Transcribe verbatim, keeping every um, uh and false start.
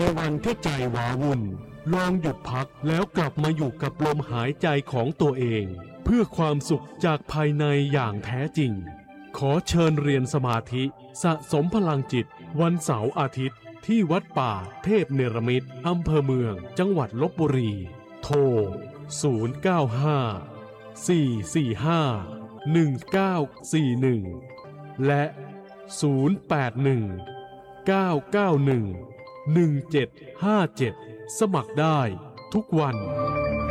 ในวันที่ใจว้าวุ่นลองหยุดพักแล้วกลับมาอยู่กับลมหายใจของตัวเองเพื่อความสุขจากภายในอย่างแท้จริงขอเชิญเรียนสมาธิสะสมพลังจิตวันเสาร์อาทิตย์ที่วัดป่าเทพเนรมิตรอำเภอเมืองจังหวัดลพบุรีโทรศูนย์ เก้า ห้า สี่ สี่ ห้า หนึ่ง เก้า สี่ หนึ่งและศูนย์ แปด หนึ่ง เก้า เก้า หนึ่ง หนึ่ง เจ็ด ห้า เจ็ดสมัครได้ทุกวัน